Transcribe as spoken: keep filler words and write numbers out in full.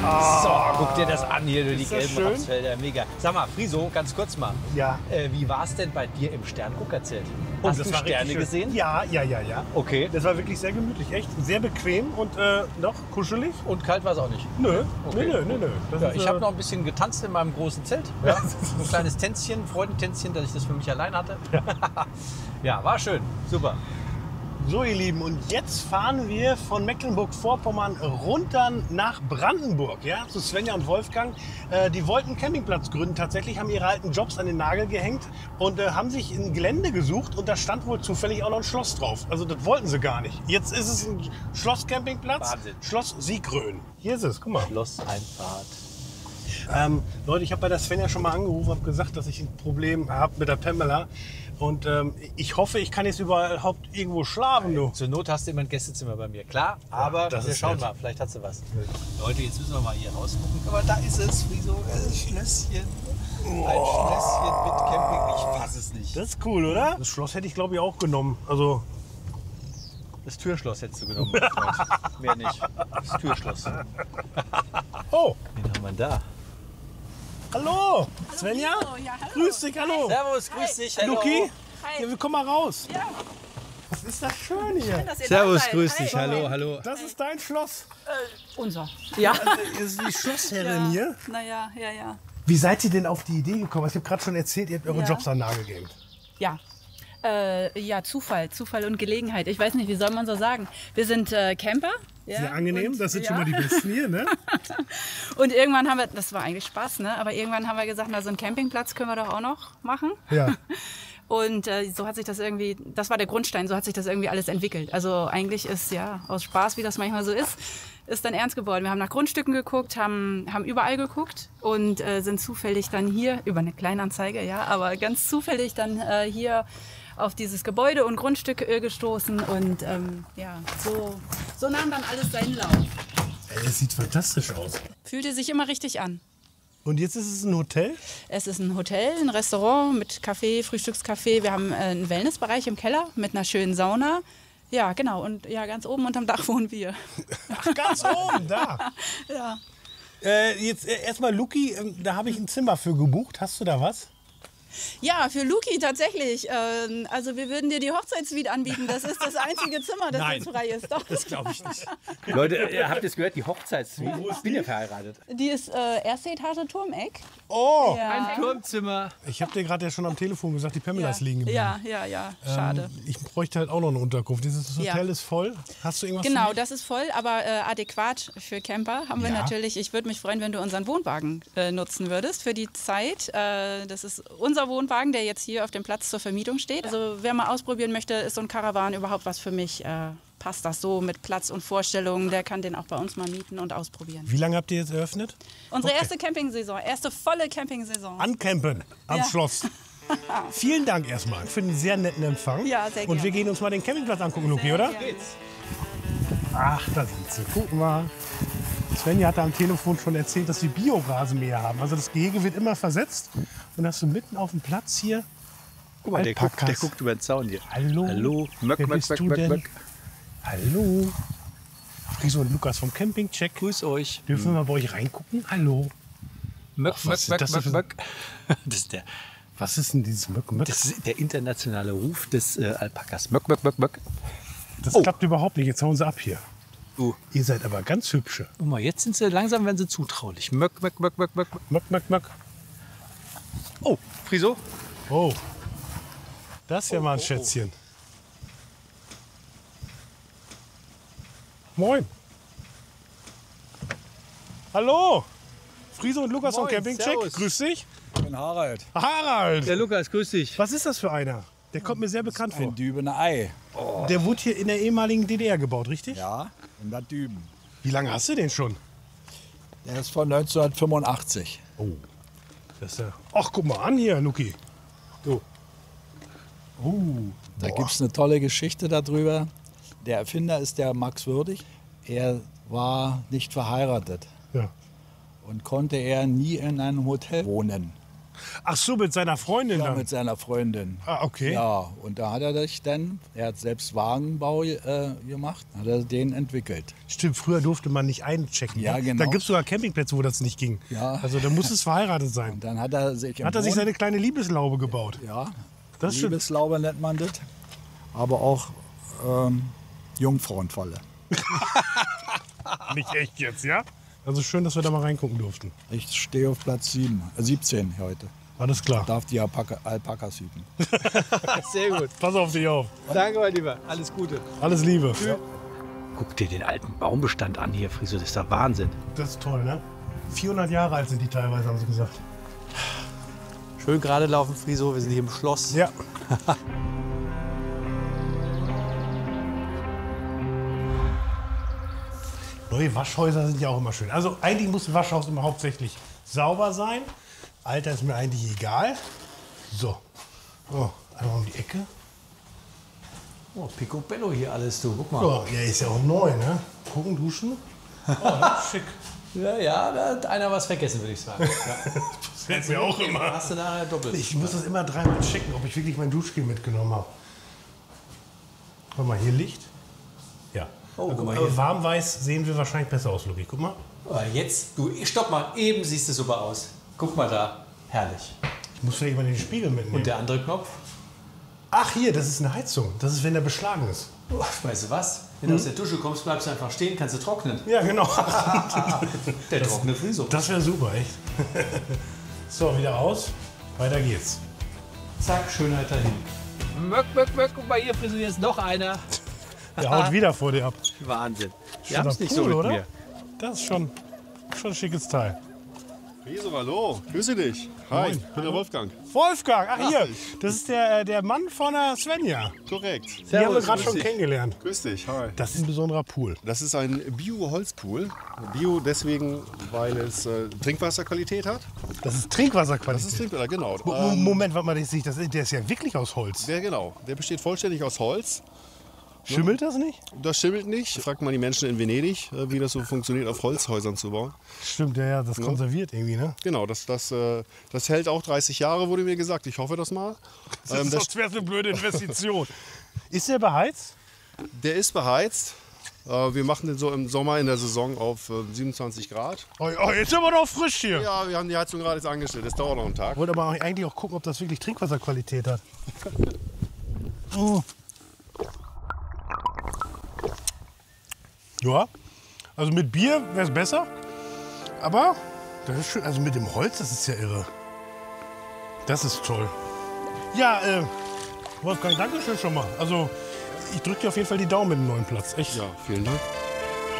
So, guck dir das an hier, durch die Ist das gelben schön? Rapsfelder. Mega. Sag mal, Friso, ganz kurz mal. Ja. Äh, wie war es denn bei dir im Sternguckerzelt? Und Hast das du war richtig Sterne schön. gesehen? Ja, ja, ja, ja. Okay. Das war wirklich sehr gemütlich, echt sehr bequem und äh, noch kuschelig. Und kalt war es auch nicht? Nö, Okay. nö, nö, nö, nö. Das Ja, ist, ich äh, habe noch ein bisschen getanzt in meinem großen Zelt. Ja. So ein kleines Tänzchen, Freudentänzchen, dass ich das für mich allein hatte. Ja, war schön. Super. So, ihr Lieben, und jetzt fahren wir von Mecklenburg-Vorpommern runter nach Brandenburg, ja, zu Svenja und Wolfgang. Äh, die wollten einen Campingplatz gründen, tatsächlich, haben ihre alten Jobs an den Nagel gehängt und äh, haben sich ein Gelände gesucht und da stand wohl zufällig auch noch ein Schloss drauf. Also das wollten sie gar nicht. Jetzt ist es ein Schlosscampingplatz, Wahnsinn. Schloss Siegrön. Hier ist es, guck mal. Schlosseinfahrt. Ähm, Leute, ich habe bei der Svenja schon mal angerufen, habe gesagt, dass ich ein Problem habe mit der Pamela. Und ähm, ich hoffe, ich kann jetzt überhaupt irgendwo schlafen, du. Zur Not hast du immer ein Gästezimmer bei mir, klar. Aber das wir ist schauen nett. mal, vielleicht hat sie was. Leute, jetzt müssen wir mal hier rausgucken. Aber da ist es, wie so ein Schlösschen. Ein Schlösschen mit Camping. Ich fasse es nicht. Das ist cool, oder? Das Schloss hätte ich, glaube ich, auch genommen. Also, Das Türschloss hättest du genommen, mein Freund. Mehr nicht. Das Türschloss. Wen oh, haben wir da? hallo, Svenja. Guido. Ja, hallo. Grüß dich, hallo. Servus, grüß dich. Hallo. Luki, Hi. ja, wir kommen mal raus. Ja, Was ist das schön hier? dass ihr Servus, da seid. grüß Hi. dich. Hallo, hallo. Das ist dein Schloss. Unser. Ja. Das ist die Schlossherrin hier. Naja, ja, ja. Wie seid ihr denn auf die Idee gekommen? Ich habe gerade schon erzählt, ihr habt eure Ja. Jobs an den Nagel gehängt. Ja. Äh, ja, Zufall, Zufall und Gelegenheit. Ich weiß nicht, wie soll man so sagen. Wir sind äh, Camper. Ja, Sehr angenehm, und, das sind ja. schon mal die Besten hier, ne? Und irgendwann haben wir, das war eigentlich Spaß, ne? Aber irgendwann haben wir gesagt, na, so einen Campingplatz können wir doch auch noch machen. Ja. Und äh, so hat sich das irgendwie, das war der Grundstein, so hat sich das irgendwie alles entwickelt. Also eigentlich ist ja aus Spaß, wie das manchmal so ist, ist dann ernst geworden. Wir haben nach Grundstücken geguckt, haben, haben überall geguckt und äh, sind zufällig dann hier, über eine Kleinanzeige, ja, aber ganz zufällig dann äh, hier auf dieses Gebäude und Grundstück äh, gestoßen und ähm, ja, so, so nahm dann alles seinen Lauf. Ey, es sieht fantastisch aus. Fühlte sich immer richtig an. Und jetzt ist es ein Hotel? Es ist ein Hotel, ein Restaurant mit Café, Frühstückscafé. Wir haben äh, einen Wellnessbereich im Keller mit einer schönen Sauna. Ja, genau. Und ja, ganz oben unterm Dach wohnen wir. Ach, ganz oben, da. Ja. Äh, jetzt äh, erstmal, Luki, äh, da habe ich ein Zimmer für gebucht. Hast du da was? Ja, für Luki tatsächlich. Ähm, also wir würden dir die Hochzeitssuite anbieten. Das ist das einzige Zimmer, das Nein. jetzt frei ist. Doch. Das glaube ich nicht. Leute, ihr habt es gehört, die Hochzeitssuite. Ich bin ja verheiratet. Die ist äh, erste Etage Turmeck. Oh, Ja. Ein Turmzimmer. ich habe dir gerade ja schon am Telefon gesagt, die Pamela Ja. ist liegen geblieben. ja, ja, ja, schade. Ähm, ich bräuchte halt auch noch eine Unterkunft. Dieses Hotel Ja. ist voll. Hast du irgendwas für Genau, mich? das ist voll, aber äh, adäquat für Camper haben wir Ja. natürlich. Ich würde mich freuen, wenn du unseren Wohnwagen äh, nutzen würdest für die Zeit. Äh, das ist unser Wohnwagen, der jetzt hier auf dem Platz zur Vermietung steht. Also wer mal ausprobieren möchte, ist so ein Caravan überhaupt was für mich? Äh, passt das so mit Platz und Vorstellungen? Der kann den auch bei uns mal mieten und ausprobieren. Wie lange habt ihr jetzt eröffnet? Unsere erste Campingsaison, erste volle Campingsaison. Ancampen am Ja. Schloss. Vielen Dank erstmal für den sehr netten Empfang. Ja, sehr Und wir gerne. gehen uns mal den Campingplatz angucken, Luki, oder? gerne. Ach, da sind sie. Guck mal. Svenja hatte am Telefon schon erzählt, dass wir Biorasenmäher haben. Also das Gehege wird immer versetzt. Und hast du mitten auf dem Platz hier. Guck mal, der guckt, Alpakas. der guckt über den Zaun hier. Hallo. Hallo. Möck, Wer möck, bist möck, du möck, denn? möck. Hallo. Friso und Lukas vom Campingcheck. Grüß euch. Dürfen wir mal bei euch reingucken? Hallo. Möck, was möck, ist möck, das möck, für- möck. Das ist der, Was ist denn dieses Möck, Möck? das ist der internationale Ruf des äh, Alpakas. Möck, möck, möck, möck. Das Oh. klappt überhaupt nicht. Jetzt hauen sie ab hier. Du, Ihr seid aber ganz hübsche. guck mal, jetzt sind sie langsam, werden sie zutraulich. Möck, möck, möck, möck, möck. Möck, Möck, Möck. Oh, Friso. Oh. Das ist ja mal ein Schätzchen. Moin. Hallo. Friso und Lukas vom Moin, Campingcheck. servus. Grüß dich. Ich bin Harald. Harald. Der Lukas, grüß dich. Was ist das für einer? Der kommt mir sehr bekannt vor. Ein Dübener Ei. Der wurde hier in der ehemaligen D D R gebaut, richtig? Ja, in Bad Düben. Wie lange hast du den schon? Der ist von neunzehnhundertfünfundachtzig. Oh. Das ist ja. Ach, guck mal an hier, Luki. Du. Oh. Da Boah. gibt es eine tolle Geschichte darüber. Der Erfinder ist der Max Würdig. Er war nicht verheiratet Ja. und konnte er nie in einem Hotel wohnen. Ach so, mit seiner Freundin Ja, dann? mit seiner Freundin. Ah, okay. Ja, und da hat er sich dann, er hat selbst Wagenbau äh, gemacht, hat er den entwickelt. Stimmt, früher durfte man nicht einchecken. Ja, ne? genau. Da gibt es sogar Campingplätze, wo das nicht ging. Ja. Also da muss es verheiratet sein. Und dann hat er sich im Hat er sich Wohn- seine kleine Liebeslaube gebaut? Ja, Das stimmt. Liebeslaube nennt man das. Aber auch ähm, Jungfrauenfalle. Nicht echt jetzt, ja? Also schön, dass wir da mal reingucken durften. Ich stehe auf Platz sieben, äh, siebzehn heute. Alles klar. Darf die Alpaka, Alpakas hüten. Sehr gut. Pass auf dich auf. Danke, mein Lieber. Alles Gute. Alles Liebe. Guck dir den alten Baumbestand an hier, Friso. Das ist der Wahnsinn. Das ist toll, ne? vierhundert Jahre alt sind die teilweise, haben sie gesagt. Schön gerade laufen, Friso. Wir sind hier im Schloss. Ja. Neue Waschhäuser sind ja auch immer schön. Also eigentlich muss ein Waschhaus immer hauptsächlich sauber sein. Alter ist mir eigentlich egal. So. Oh, einmal um die Ecke. Oh, Picobello hier alles, du. Guck mal. Oh, der ist ja auch neu, ne? Gucken, duschen. Oh, das ist schick. Ja, ja, da hat einer was vergessen, würde ich sagen. Ja. Das fällt mir auch immer. Hast du nachher doppelt. Ich muss das immer dreimal checken, ob ich wirklich mein Duschgel mitgenommen habe. Guck mal, hier Licht. Ja. Oh, guck mal Aber hier. warmweiß sehen wir wahrscheinlich besser aus, Luki. Guck mal. Oh, jetzt, du, stopp mal. Eben siehst du super aus. Guck mal da. Herrlich. Ich muss vielleicht mal den Spiegel mitnehmen. Und der andere Knopf? Ach, hier, das ist eine Heizung. Das ist, wenn der beschlagen ist. Oh, weißt du was? Wenn du aus der Dusche kommst, bleibst du einfach stehen, kannst du trocknen. Ja, genau. Der trockene Friso. Das wäre super, echt. So, wieder aus. Weiter geht's. Zack, Schönheit dahin. Möck, möck, möck. Guck mal hier, Friso, hier ist noch einer. Der haut wieder vor dir ab. Wahnsinn. Wir haben es nicht so mit oder? Mir. Das ist schon, schon ein schickes Teil. Friso, hallo, grüße dich. Hi, Moin. ich bin der Wolfgang. Wolfgang, ach hier, das ist der, äh, der Mann von der Svenja. Korrekt. Die haben wir Servus, gerade grüß schon dich. kennengelernt. Grüß dich, hi. Das ist ein besonderer Pool. Das ist ein Bio-Holzpool. Bio deswegen, weil es äh, Trinkwasserqualität hat. Das ist Trinkwasserqualität. Das ist Trinkwasser, genau. Mo- Ähm, Moment, warte mal, das ist, das ist, der ist ja wirklich aus Holz. der, genau. Der besteht vollständig aus Holz. Schimmelt das nicht? Das schimmelt nicht. Fragt mal die Menschen in Venedig, äh, wie das so funktioniert, auf Holzhäusern zu bauen. Stimmt, ja, ja, das konserviert irgendwie, ne? Genau, das, das, äh, das hält auch dreißig Jahre, wurde mir gesagt. Ich hoffe das mal. Das Ähm, ist das, sonst wäre eine blöde Investition. Ist der beheizt? der ist beheizt. Äh, wir machen den so im Sommer in der Saison auf äh, siebenundzwanzig Grad. Oh, oh, jetzt ist aber noch frisch hier. Ja, wir haben die Heizung gerade jetzt angestellt. Das dauert noch einen Tag. Ich wollte aber eigentlich auch gucken, ob das wirklich Trinkwasserqualität hat. Oh. Ja, also mit Bier wäre es besser. Aber das ist schön. Also mit dem Holz, das ist ja irre. Das ist toll. Ja, äh, Wolfgang, danke schön schon mal. Also ich drücke dir auf jeden Fall die Daumen mit dem neuen Platz. Echt. Ja, vielen Dank.